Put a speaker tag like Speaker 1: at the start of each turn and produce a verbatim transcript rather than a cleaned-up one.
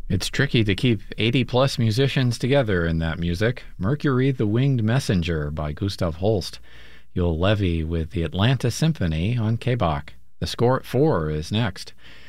Speaker 1: It's tricky to keep eighty plus musicians together in that music. Mercury the Winged Messenger by Gustav Holst. You'll levy with the Atlanta Symphony on K B O C. The Score at Four is next.